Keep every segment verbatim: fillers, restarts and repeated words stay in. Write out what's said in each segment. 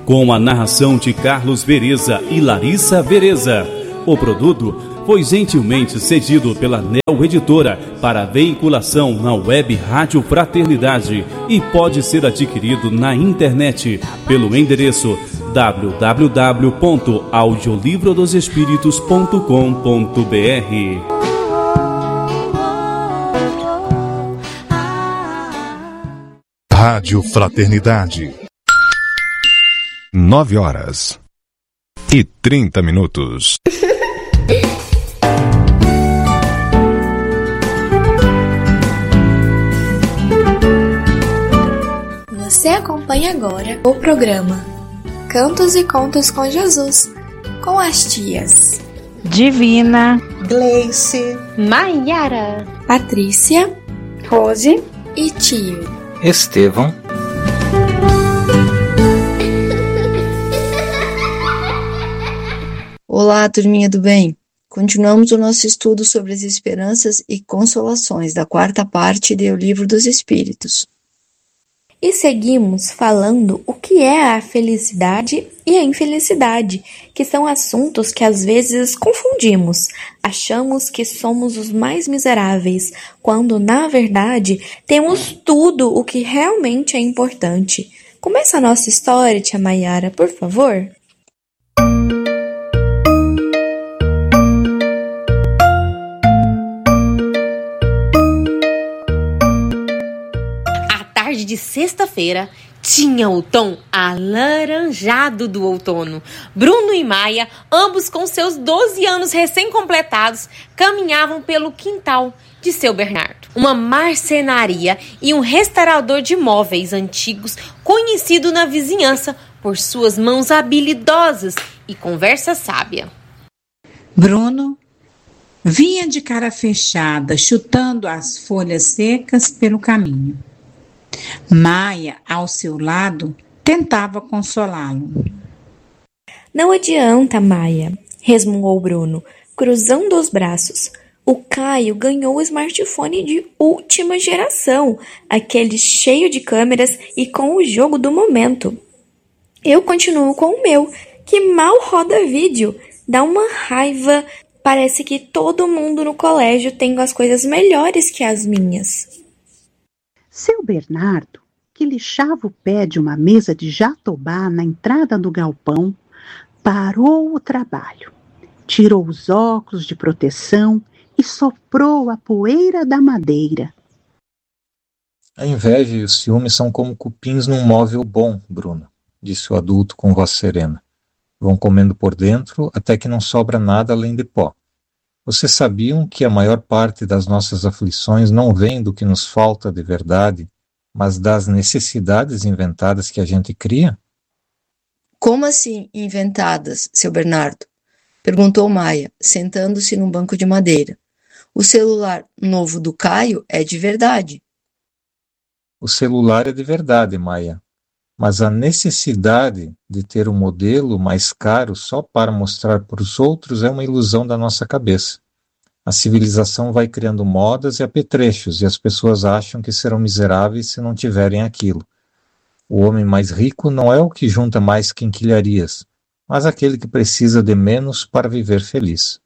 com a narração de Carlos Vereza e Larissa Vereza. O produto foi gentilmente cedido pela Neo Editora para veiculação na web Rádio Fraternidade e pode ser adquirido na internet pelo endereço w w w ponto audiolivro dos espíritos ponto com ponto b r. Rádio Fraternidade. Nove horas e trinta minutos. Você acompanha agora o programa Cantos e Contos com Jesus, com as tias Divina, Gleice, Maiara, Patrícia, Rose e Tio Estevão. Olá, turminha do bem. Continuamos o nosso estudo sobre as esperanças e consolações da quarta parte do Livro dos Espíritos. E seguimos falando o que é a felicidade e a infelicidade, que são assuntos que às vezes confundimos. Achamos que somos os mais miseráveis, quando na verdade temos tudo o que realmente é importante. Começa a nossa história, tia Maiara, por favor. De sexta-feira tinha o tom alaranjado do outono. Bruno e Maia, ambos com seus doze anos recém-completados, caminhavam pelo quintal de seu Bernardo, uma marcenaria e um restaurador de móveis antigos conhecido na vizinhança por suas mãos habilidosas e conversa sábia. Bruno vinha de cara fechada, chutando as folhas secas pelo caminho. Maia, ao seu lado, tentava consolá-lo. Não adianta, Maia, resmungou Bruno, cruzando os braços. O Caio ganhou o smartphone de última geração, aquele cheio de câmeras e com o jogo do momento. Eu continuo com o meu, que mal roda vídeo. Dá uma raiva. Parece que todo mundo no colégio tem as coisas melhores que as minhas. Seu Bernardo, que lixava o pé de uma mesa de jatobá na entrada do galpão, parou o trabalho, tirou os óculos de proteção e soprou a poeira da madeira. A inveja e o ciúme são como cupins num móvel bom, Bruno, disse o adulto com voz serena. Vão comendo por dentro até que não sobra nada além de pó. Vocês sabiam que a maior parte das nossas aflições não vem do que nos falta de verdade, mas das necessidades inventadas que a gente cria? Como assim inventadas, seu Bernardo? Perguntou Maia, sentando-se num banco de madeira. O celular novo do Caio é de verdade. O celular é de verdade, Maia, mas a necessidade de ter um modelo mais caro só para mostrar para os outros é uma ilusão da nossa cabeça. A civilização vai criando modas e apetrechos e as pessoas acham que serão miseráveis se não tiverem aquilo. O homem mais rico não é o que junta mais quinquilharias, mas aquele que precisa de menos para viver feliz.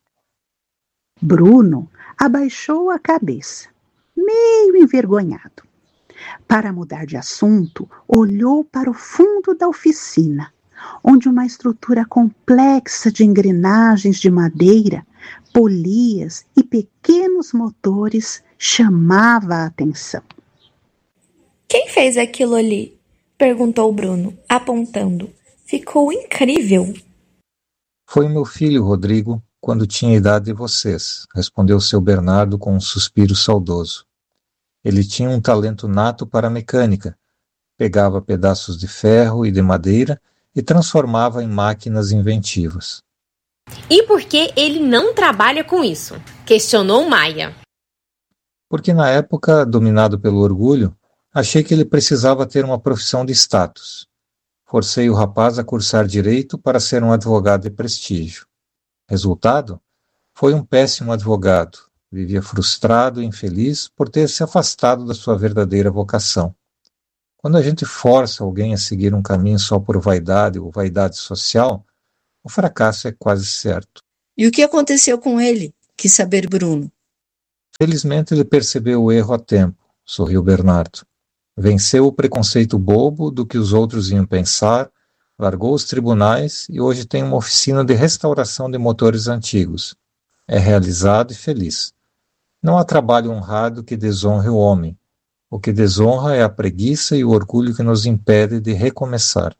Bruno abaixou a cabeça, meio envergonhado. Para mudar de assunto, olhou para o fundo da oficina, onde uma estrutura complexa de engrenagens de madeira, polias e pequenos motores chamava a atenção. Quem fez aquilo ali? Perguntou Bruno, apontando. Ficou incrível. Foi meu filho, Rodrigo, quando tinha a idade de vocês, respondeu seu Bernardo com um suspiro saudoso. Ele tinha um talento nato para a mecânica. Pegava pedaços de ferro e de madeira e transformava em máquinas inventivas. E por que ele não trabalha com isso? Questionou Maia. Porque na época, dominado pelo orgulho, achei que ele precisava ter uma profissão de status. Forcei o rapaz a cursar direito para ser um advogado de prestígio. Resultado? Foi um péssimo advogado. Vivia frustrado e infeliz por ter se afastado da sua verdadeira vocação. Quando a gente força alguém a seguir um caminho só por vaidade ou vaidade social, o fracasso é quase certo. E o que aconteceu com ele? Quis saber Bruno. Felizmente ele percebeu o erro a tempo, sorriu Bernardo. Venceu o preconceito bobo do que os outros iam pensar, largou os tribunais e hoje tem uma oficina de restauração de motores antigos. É realizado e feliz. Não há trabalho honrado que desonre o homem. O que desonra é a preguiça e o orgulho que nos impede de recomeçar.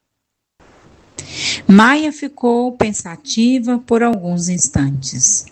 Maia ficou pensativa por alguns instantes.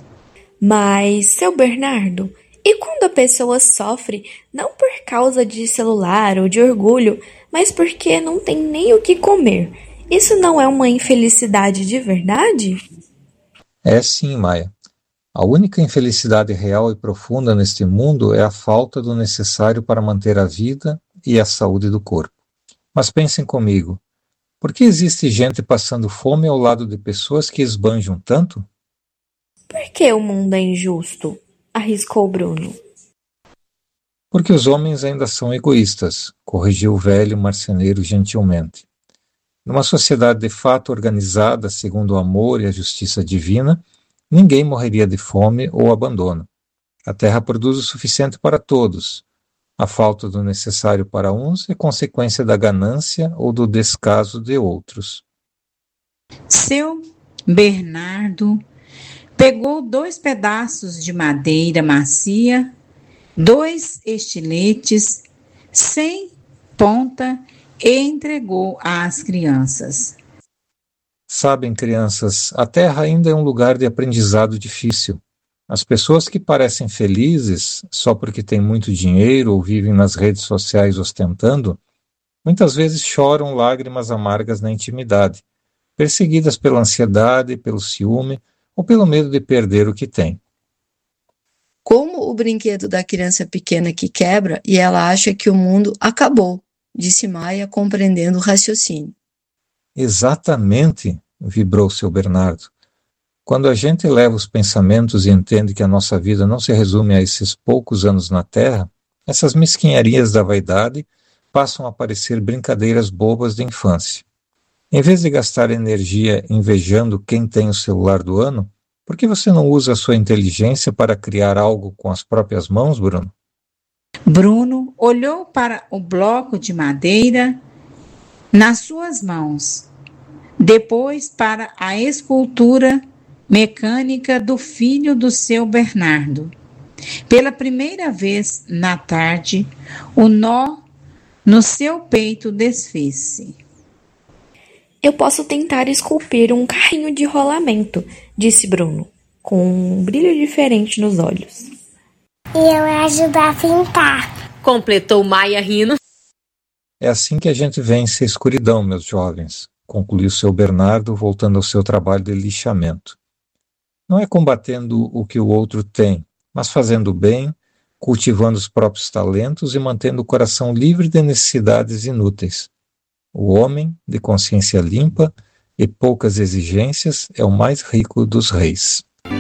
Mas, seu Bernardo, e quando a pessoa sofre, não por causa de celular ou de orgulho, mas porque não tem nem o que comer, isso não é uma infelicidade de verdade? É sim, Maia. A única infelicidade real e profunda neste mundo é a falta do necessário para manter a vida e a saúde do corpo. Mas pensem comigo, por que existe gente passando fome ao lado de pessoas que esbanjam tanto? Por que o mundo é injusto? Arriscou Bruno. Porque os homens ainda são egoístas, corrigiu o velho marceneiro gentilmente. Numa sociedade de fato organizada segundo o amor e a justiça divina, ninguém morreria de fome ou abandono. A terra produz o suficiente para todos. A falta do necessário para uns é consequência da ganância ou do descaso de outros. Seu Bernardo pegou dois pedaços de madeira macia, dois estiletes, sem ponta e entregou às crianças. Sabem, crianças, a Terra ainda é um lugar de aprendizado difícil. As pessoas que parecem felizes só porque têm muito dinheiro ou vivem nas redes sociais ostentando, muitas vezes choram lágrimas amargas na intimidade, perseguidas pela ansiedade, pelo ciúme ou pelo medo de perder o que têm. Como o brinquedo da criança pequena que quebra e ela acha que o mundo acabou, disse Maia, compreendendo o raciocínio. Exatamente, vibrou seu Bernardo. Quando a gente eleva os pensamentos e entende que a nossa vida não se resume a esses poucos anos na Terra, essas mesquinharias da vaidade passam a parecer brincadeiras bobas de infância. Em vez de gastar energia invejando quem tem o celular do ano, por que você não usa a sua inteligência para criar algo com as próprias mãos, Bruno? Bruno olhou para o bloco de madeira nas suas mãos, depois para a escultura mecânica do filho do seu Bernardo. Pela primeira vez na tarde, o nó no seu peito desfez-se. Eu posso tentar esculpir um carrinho de rolamento, disse Bruno, com um brilho diferente nos olhos. E eu ajudar a pintar, completou Maia rindo. É assim que a gente vence a escuridão, meus jovens, concluiu seu Bernardo, voltando ao seu trabalho de lixamento. Não é combatendo o que o outro tem, mas fazendo bem, cultivando os próprios talentos e mantendo o coração livre de necessidades inúteis. O homem, de consciência limpa e poucas exigências, é o mais rico dos reis.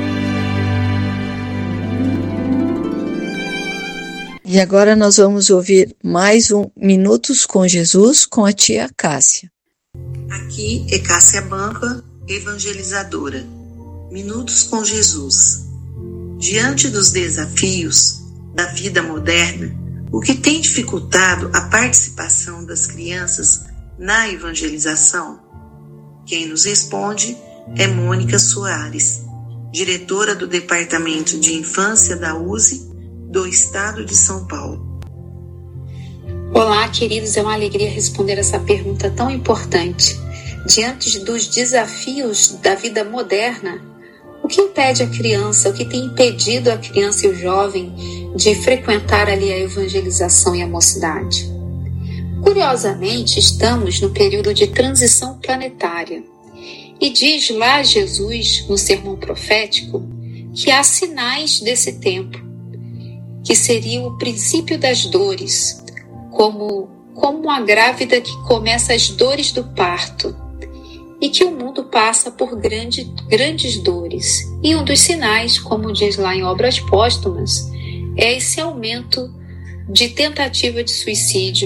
E agora nós vamos ouvir mais um Minutos com Jesus com a tia Cássia. Aqui é Cássia Bampa, evangelizadora. Minutos com Jesus. Diante dos desafios da vida moderna, o que tem dificultado a participação das crianças na evangelização? Quem nos responde é Mônica Soares, diretora do Departamento de Infância da U S E do Estado de São Paulo. Olá, queridos, é uma alegria responder essa pergunta tão importante. Diante dos desafios da vida moderna, o que impede a criança, o que tem impedido a criança e o jovem de frequentar ali a evangelização e a mocidade? Curiosamente, estamos no período de transição planetária. E diz lá Jesus, no sermão profético, que há sinais desse tempo, que seria o princípio das dores, como, como uma grávida que começa as dores do parto, e que o mundo passa por grande, grandes dores. E um dos sinais, como diz lá em Obras Póstumas, é esse aumento de tentativa de suicídio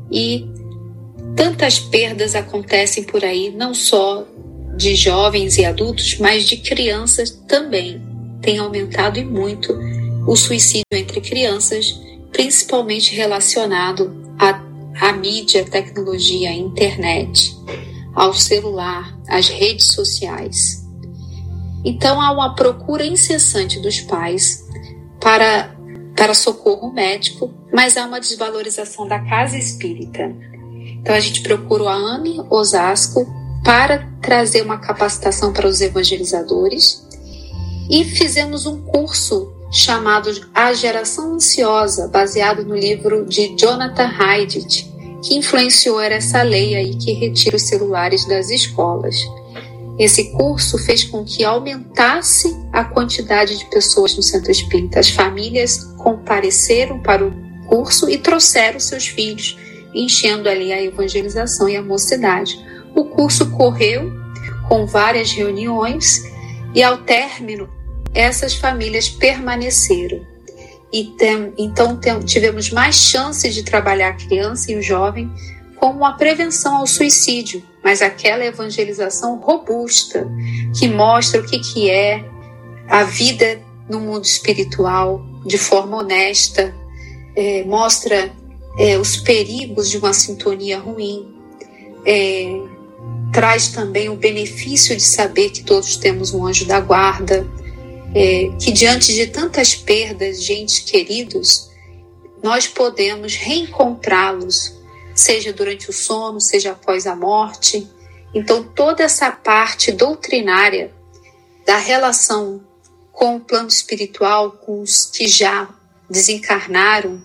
e tantas perdas acontecem por aí, não só de jovens e adultos, mas de crianças também. Tem aumentado e muito o suicídio entre crianças, principalmente relacionado à, à mídia, à tecnologia, à internet, ao celular, às redes sociais. Então há uma procura incessante dos pais para, para socorro médico, mas há uma desvalorização da casa espírita. Então a gente procurou a AME Osasco para trazer uma capacitação para os evangelizadores e fizemos um curso chamado A Geração Ansiosa, baseado no livro de Jonathan Haidt, que influenciou essa lei aí que retira os celulares das escolas. Esse curso fez com que aumentasse a quantidade de pessoas no centro espírita. As famílias compareceram para o curso e trouxeram seus filhos, enchendo ali a evangelização e a mocidade. O curso correu com várias reuniões e, ao término, essas famílias permaneceram. E tem, então tem, tivemos mais chances de trabalhar a criança e o jovem como a prevenção ao suicídio, mas aquela evangelização robusta que mostra o que, que é a vida no mundo espiritual de forma honesta, é, mostra é, os perigos de uma sintonia ruim, é, traz também o benefício de saber que todos temos um anjo da guarda, é, que diante de tantas perdas de entes queridos, nós podemos reencontrá-los, seja durante o sono, seja após a morte. Então toda essa parte doutrinária da relação com o plano espiritual, com os que já desencarnaram,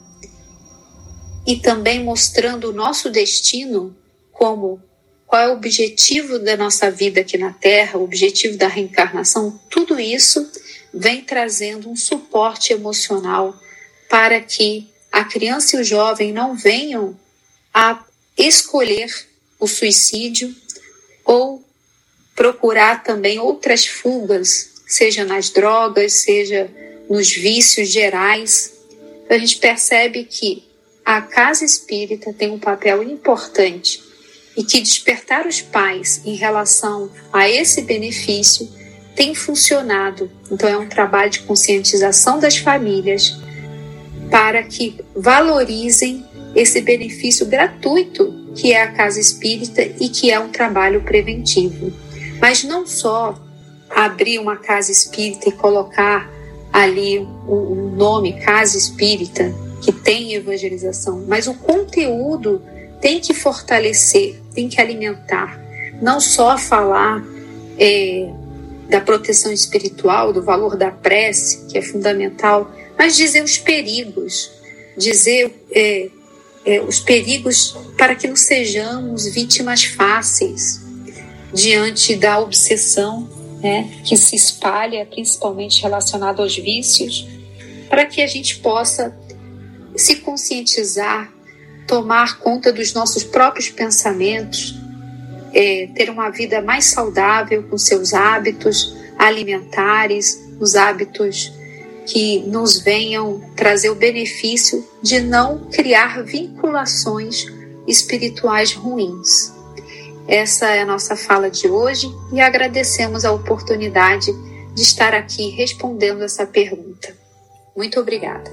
e também mostrando o nosso destino, como qual é o objetivo da nossa vida aqui na Terra, o objetivo da reencarnação, tudo isso vem trazendo um suporte emocional para que a criança e o jovem não venham a escolher o suicídio ou procurar também outras fugas, seja nas drogas, seja nos vícios gerais. A gente percebe que a casa espírita tem um papel importante e que despertar os pais em relação a esse benefício tem funcionado. Então é um trabalho de conscientização das famílias para que valorizem esse benefício gratuito que é a casa espírita e que é um trabalho preventivo. Mas não só abrir uma casa espírita e colocar ali o nome casa espírita, que tem evangelização, mas o conteúdo tem que fortalecer, tem que alimentar, não só falar é, da proteção espiritual, do valor da prece, que é fundamental, mas dizer os perigos, dizer é, é, os perigos para que não sejamos vítimas fáceis diante da obsessão, né, que se espalha, principalmente relacionada aos vícios, para que a gente possa se conscientizar, tomar conta dos nossos próprios pensamentos, é, ter uma vida mais saudável com seus hábitos alimentares, os hábitos que nos venham trazer o benefício de não criar vinculações espirituais ruins. Essa é a nossa fala de hoje e agradecemos a oportunidade de estar aqui respondendo essa pergunta. Muito obrigada.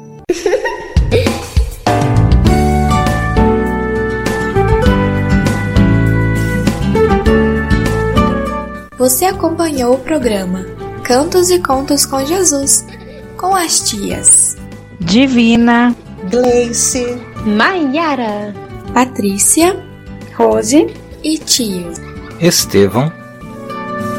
Você acompanhou o programa Cantos e Contos com Jesus, com as tias Divina, Gleice, Maiara, Patrícia, Rose e tio Estevão.